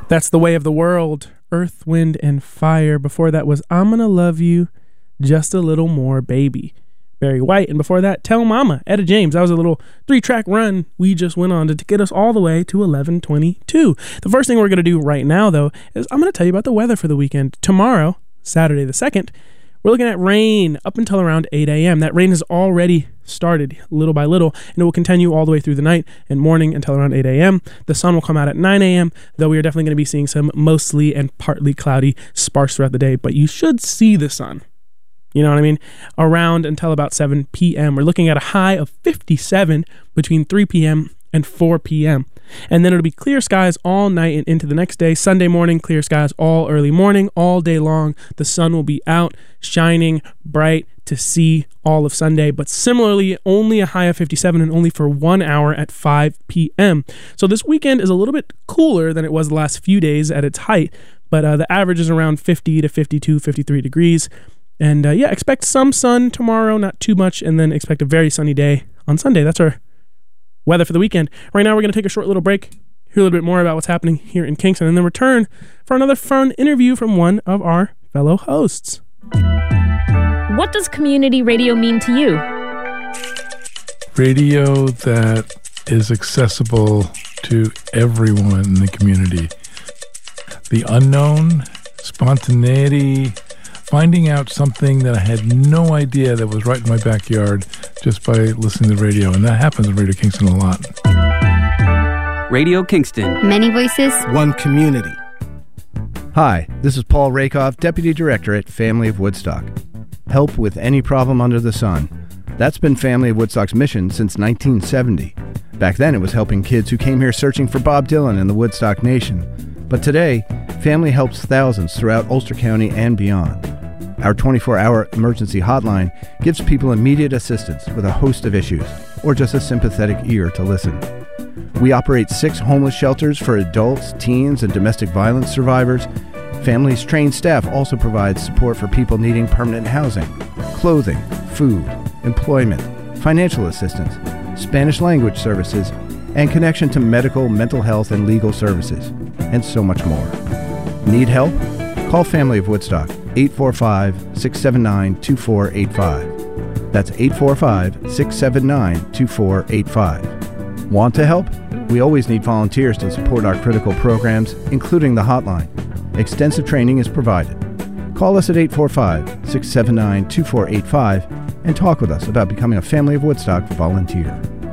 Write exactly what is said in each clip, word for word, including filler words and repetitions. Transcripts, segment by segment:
That's The Way of the World, Earth, Wind, and Fire. Before that was I'm Gonna Love You Just a Little More, Baby, Barry White. And before that, Tell Mama, Etta James. That was a little three-track run we just went on to, to get us all the way to eleven twenty-two. The first thing we're going to do right now, though, is I'm going to tell you about the weather for the weekend. Tomorrow, Saturday the second, we're looking at rain up until around eight a.m. That rain has already started little by little, and it will continue all the way through the night and morning until around eight a.m. The sun will come out at nine a.m., though we are definitely going to be seeing some mostly and partly cloudy sparse throughout the day, but you should see the sun. You know what I mean? Around until about seven p.m. We're looking at a high of fifty-seven between three p.m. and four p.m. And then it'll be clear skies all night and into the next day. Sunday morning, clear skies all early morning, all day long. The sun will be out, shining bright to see all of Sunday. But similarly, only a high of fifty-seven and only for one hour at five p.m. So this weekend is a little bit cooler than it was the last few days at its height. But uh, the average is around fifty to fifty-two, fifty-three degrees. And uh, yeah, expect some sun tomorrow, not too much, and then expect a very sunny day on Sunday. That's our weather for the weekend. Right now, we're going to take a short little break, hear a little bit more about what's happening here in Kingston, and then return for another fun interview from one of our fellow hosts. What does community radio mean to you? Radio that is accessible to everyone in the community. The unknown, spontaneity, finding out something that I had no idea that was right in my backyard just by listening to the radio. And that happens on Radio Kingston a lot. Radio Kingston. Many voices. One community. Hi, this is Paul Rakoff, Deputy Director at Family of Woodstock. Help with any problem under the sun. That's been Family of Woodstock's mission since nineteen seventy. Back then it was helping kids who came here searching for Bob Dylan and the Woodstock Nation. But today, Family helps thousands throughout Ulster County and beyond. Our twenty-four hour emergency hotline gives people immediate assistance with a host of issues, or just a sympathetic ear to listen. We operate six homeless shelters for adults, teens, and domestic violence survivors. Family's trained staff also provides support for people needing permanent housing, clothing, food, employment, financial assistance, Spanish language services, and connection to medical, mental health, and legal services, and so much more. Need help? Call Family of Woodstock, eight four five, six seven nine, two four eight five. That's eight four five, six seven nine, two four eight five. Want to help? We always need volunteers to support our critical programs, including the hotline. Extensive training is provided. Call us at eight four five, six seven nine, two four eight five and talk with us about becoming a Family of Woodstock volunteer.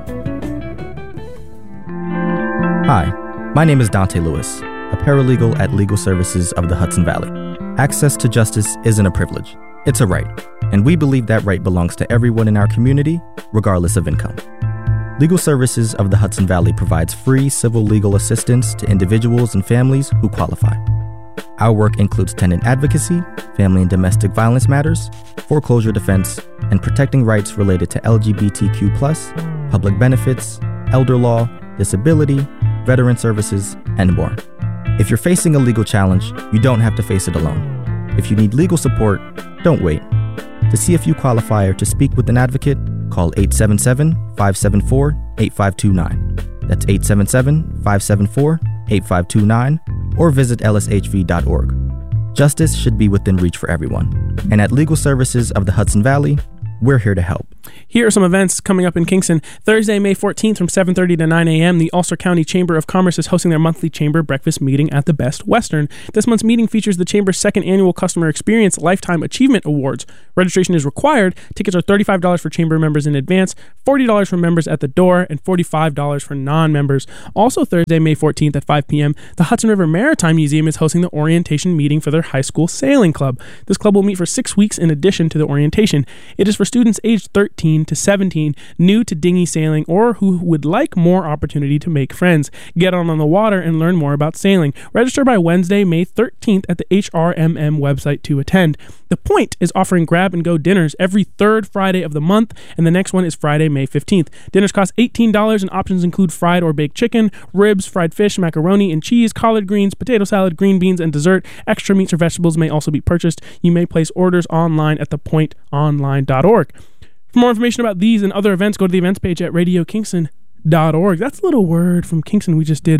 Hi, my name is Dante Lewis, a paralegal at Legal Services of the Hudson Valley. Access to justice isn't a privilege, it's a right, and we believe that right belongs to everyone in our community, regardless of income. Legal Services of the Hudson Valley provides free civil legal assistance to individuals and families who qualify. Our work includes tenant advocacy, family and domestic violence matters, foreclosure defense, and protecting rights related to L G B T Q plus, public benefits, elder law, disability, veteran services, and more. If you're facing a legal challenge, you don't have to face it alone. If you need legal support, don't wait. To see if you qualify or to speak with an advocate, call eight seven seven, five seven four, eight five two nine. That's eight seven seven, five seven four, eight five two nine, or visit L S H V dot org. Justice should be within reach for everyone. And at Legal Services of the Hudson Valley, we're here to help. Here are some events coming up in Kingston. Thursday, May fourteenth from seven thirty to nine a.m., the Ulster County Chamber of Commerce is hosting their monthly chamber breakfast meeting at the Best Western. This month's meeting features the Chamber's second annual Customer Experience Lifetime Achievement Awards. Registration is required. Tickets are thirty-five dollars for Chamber members in advance, forty dollars for members at the door, and forty-five dollars for non-members. Also Thursday, May fourteenth at five p.m., the Hudson River Maritime Museum is hosting the orientation meeting for their high school sailing club. This club will meet for six weeks in addition to the orientation. It is for students aged thirteen to seventeen, new to dinghy sailing, or who would like more opportunity to make friends. Get on on the water and learn more about sailing. Register by Wednesday, May thirteenth at the H R M M website to attend. The Point is offering grab-and-go dinners every third Friday of the month, and the next one is Friday, May fifteenth. Dinners cost eighteen dollars, and options include fried or baked chicken, ribs, fried fish, macaroni and cheese, collard greens, potato salad, green beans, and dessert. Extra meats or vegetables may also be purchased. You may place orders online at the point online dot org. For more information about these and other events, go to the events page at radio kingston dot org. That's a little word from Kingston we just did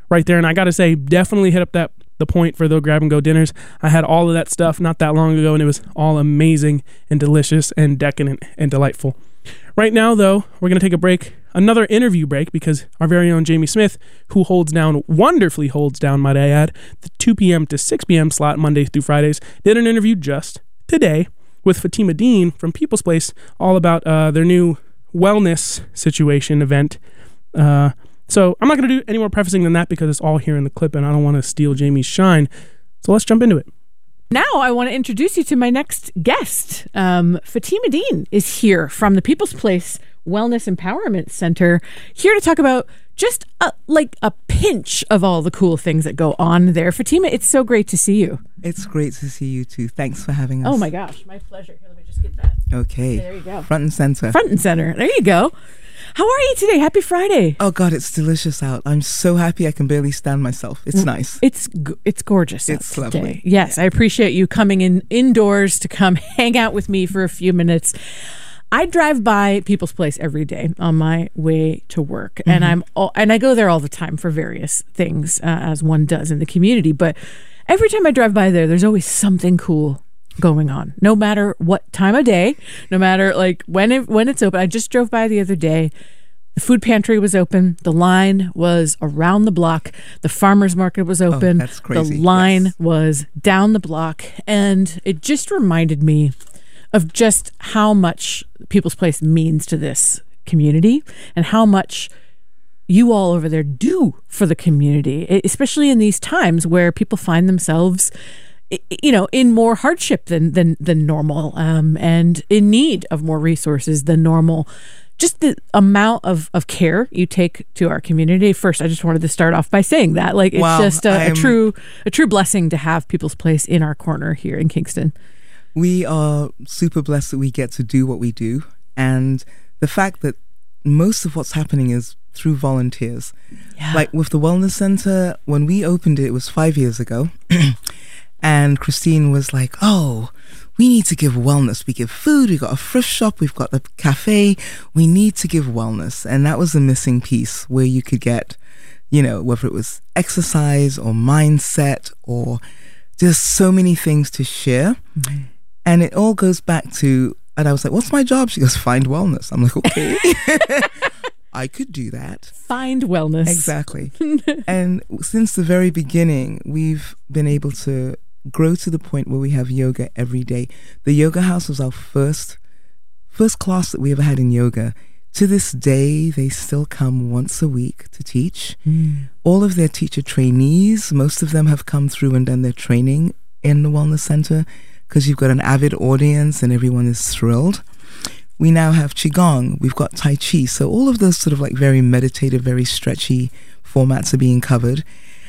right there. And I got to say, definitely hit up that the point for the grab and go dinners. I had all of that stuff not that long ago, and it was all amazing and delicious and decadent and delightful. Right now, though, we're going to take a break, another interview break, because our very own Jamie Smith, who holds down, wonderfully holds down, might I add, the two p.m. to six p.m. slot Mondays through Fridays, did an interview just today with Fatima Dean from People's Place, all about uh, their new wellness situation event. Uh, so I'm not going to do any more prefacing than that because it's all here in the clip and I don't want to steal Jamie's shine. So let's jump into it. Now I want to introduce you to my next guest. Um, Fatima Dean is here from the People's Place Wellness Empowerment Center, here to talk about just a, like a pinch of all the cool things that go on there. Fatima, it's so great to see you. It's great to see you too. Thanks for having us. Oh my gosh, my pleasure. Here, let me just get that. Okay. There you go. Front and center. Front and center. There you go. How are you today? Happy Friday. Oh God, it's delicious out. I'm so happy I can barely stand myself. It's nice. It's g- it's gorgeous. It's out today. lovely. Yes, I appreciate you coming in indoors to come hang out with me for a few minutes. I drive by People's Place every day on my way to work, mm-hmm. and I'm all, and I go there all the time for various things, uh, as one does in the community. But every time I drive by there, there's always something cool going on, no matter what time of day, no matter like when it, when it's open. I just drove by the other day. The food pantry was open. The line was around the block. The farmer's market was open. Oh, that's crazy. The line Yes. was down the block. And it just reminded me of just how much People's Place means to this community and how much you all over there do for the community, especially in these times where people find themselves, you know, in more hardship than than than normal, um, and in need of more resources than normal. Just the amount of, of care you take to our community. First, I just wanted to start off by saying that, like, it's Wow, just a, a I'm- true a true blessing to have People's Place in our corner here in Kingston. We are super blessed that we get to do what we do, and the fact that most of what's happening is through volunteers. Yeah. Like with the Wellness Center, when we opened it, it was five years ago, and Christine was like, "Oh, we need to give wellness. We give food. We've got a thrift shop. We've got the cafe. We need to give wellness." And that was the missing piece where you could get, you know, whether it was exercise or mindset or just so many things to share. Mm-hmm. And it all goes back to, and I was like, "What's my job?" She goes, "Find wellness." I'm like, okay, I could do that. Find wellness. Exactly. And since the very beginning, we've been able to grow to the point where we have yoga every day. The yoga house was our first first class that we ever had in yoga. To this day, they still come once a week to teach. Mm. All of their teacher trainees, most of them have come through and done their training in the Wellness Center because you've got an avid audience and everyone is thrilled. We now have Qigong, we've got Tai Chi. So all of those sort of like very meditative, very stretchy formats are being covered.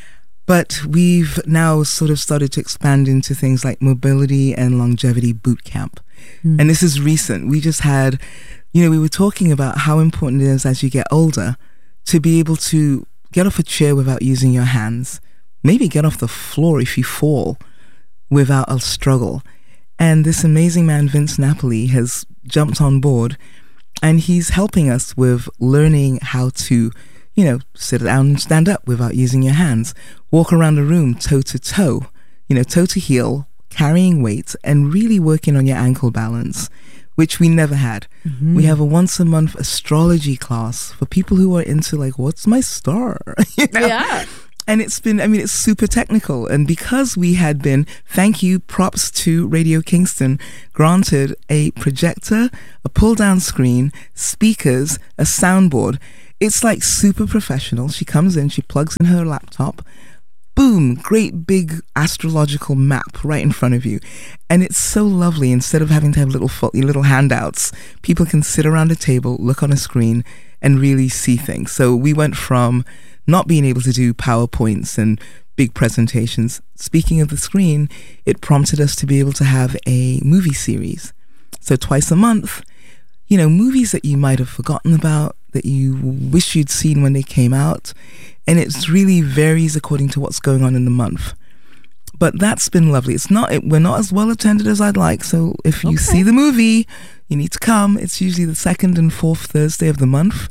But we've now sort of started to expand into things like mobility and longevity boot camp. Mm. And this is recent. We just had, you know, we were talking about how important it is as you get older to be able to get off a chair without using your hands, maybe get off the floor if you fall without a struggle. And this amazing man, Vince Napoli, has jumped on board and he's helping us with learning how to, you know, sit down and stand up without using your hands, walk around the room toe to toe, you know, toe to heel, carrying weights and really working on your ankle balance, which we never had. Mm-hmm. We have a once a month astrology class for people who are into like, what's my star? You know? Yeah. And it's been, I mean, it's super technical. And because we had been, thank you, props to Radio Kingston, granted a projector, a pull down screen, speakers, a soundboard. It's like super professional. She comes in, she plugs in her laptop, boom, great big astrological map right in front of you. And it's so lovely. Instead of having to have little fo- little handouts, people can sit around a table, look on a screen, and really see things. So we went from not being able to do PowerPoints and big presentations. Speaking of the screen, it prompted us to be able to have a movie series. So twice a month, you know, movies that you might have forgotten about, that you wish you'd seen when they came out. And it really varies according to what's going on in the month. But that's been lovely. It's not, it, we're not as well attended as I'd like. So if you Okay. see the movie, you need to come. It's usually the second and fourth Thursday of the month.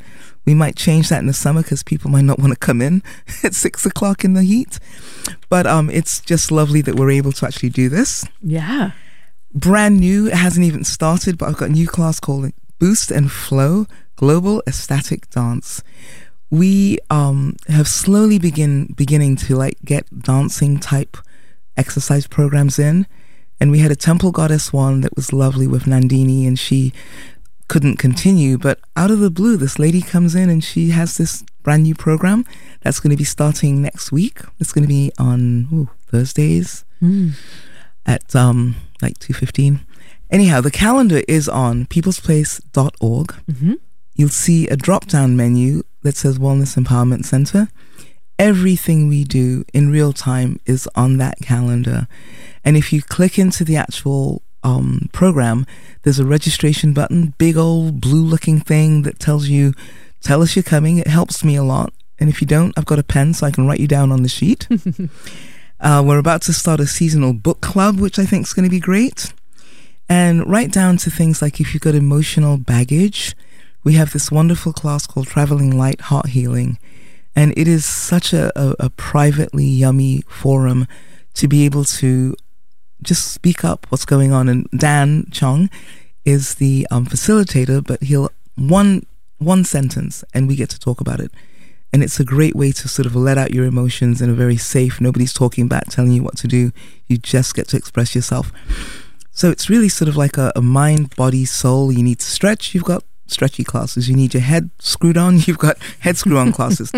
We might change that in the summer because people might not want to come in at six o'clock in the heat. But um, it's just lovely that we're able to actually do this. Yeah. Brand new, it hasn't even started, but I've got a new class called Boost and Flow Global Ecstatic Dance. We um, have slowly begin beginning to like get dancing type exercise programs in. And we had a Temple Goddess one that was lovely with Nandini, and she couldn't continue, but out of the blue this lady comes in and she has this brand new program that's going to be starting next week. It's going to be on ooh, Thursdays mm. at um like two fifteen. Anyhow, the calendar is on peoples place dot org. Mm-hmm. You'll see a drop down menu that says Wellness Empowerment Center. Everything we do in real time is on that calendar, and if you click into the actual um, program, there's a registration button, big old blue looking thing that tells you, tell us you're coming. It helps me a lot. And if you don't, I've got a pen so I can write you down on the sheet. uh, we're about to start a seasonal book club, which I think is going to be great. And right down to things like if you've got emotional baggage, we have this wonderful class called Traveling Light Heart Healing. And it is such a, a, a privately yummy forum to be able to just speak up what's going on. And Dan Chong is the um, facilitator, but he'll one one sentence and we get to talk about it. And it's a great way to sort of let out your emotions in a very safe, nobody's talking back, telling you what to do. You just get to express yourself. So it's really sort of like a, a mind, body, soul. You need to stretch, you've got stretchy classes. You need your head screwed on, you've got head screw on classes.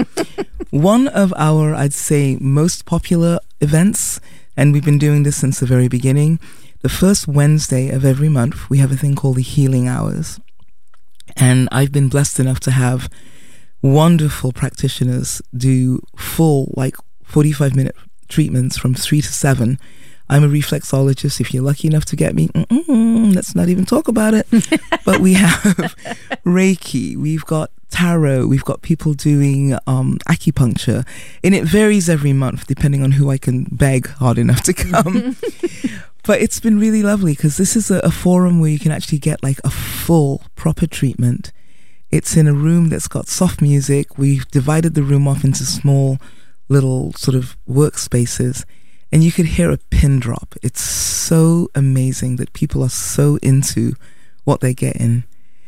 One of our, I'd say, most popular events, and we've been doing this since the very beginning, the first Wednesday of every month, we have a thing called the Healing Hours. And I've been blessed enough to have wonderful practitioners do full, like forty-five minute treatments from three to seven. I'm a reflexologist. If you're lucky enough to get me, let's not even talk about it. But we have Reiki, we've got tarot, we've got people doing um, acupuncture, and it varies every month depending on who I can beg hard enough to come. But it's been really lovely because this is a, a forum where you can actually get like a full, proper treatment. It's in a room that's got soft music. We've divided the room off into small little sort of workspaces, and you could hear a pin drop. It's so amazing that people are so into what they're getting.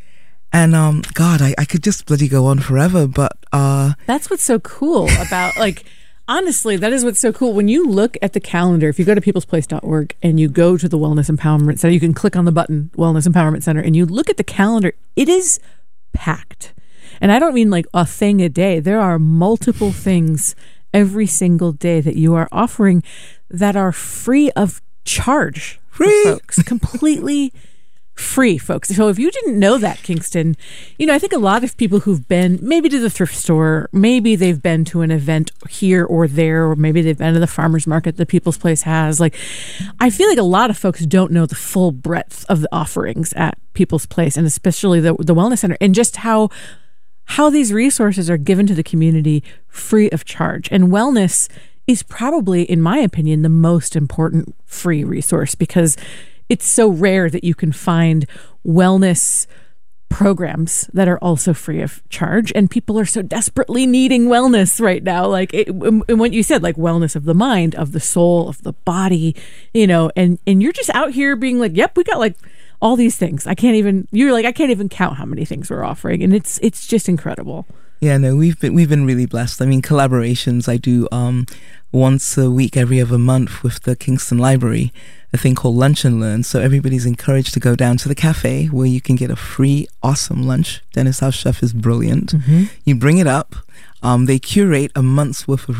And um, God, I, I could just bloody go on forever, but uh, that's what's so cool about like. Honestly, that is what's so cool. When you look at the calendar, if you go to peoples place dot org and you go to the Wellness Empowerment Center, you can click on the button, Wellness Empowerment Center, and you look at the calendar, it is packed. And I don't mean like a thing a day. There are multiple things every single day that you are offering that are free of charge free. For folks. Completely free, folks. So if you didn't know that, Kingston, you know, I think a lot of people who've been maybe to the thrift store, maybe they've been to an event here or there, or maybe they've been to the farmer's market that People's Place has. Like, I feel like a lot of folks don't know the full breadth of the offerings at People's Place, and especially the the Wellness Center, and just how how these resources are given to the community free of charge. And wellness is probably, in my opinion, the most important free resource, because it's so rare that you can find wellness programs that are also free of charge, and people are so desperately needing wellness right now. Like it, and what you said, like wellness of the mind, of the soul, of the body, you know, and, and you're just out here being like, yep, we got like all these things. I can't even, you're like, I can't even count how many things we're offering. And it's, it's just incredible. Yeah, no, we've been, we've been really blessed. I mean, collaborations, I do um, once a week, every other month with the Kingston Library, a thing called Lunch and Learn. So everybody's encouraged to go down to the cafe where you can get a free, awesome lunch. Dennis, our chef, is brilliant. Mm-hmm. You bring it up. Um, they curate a month's worth of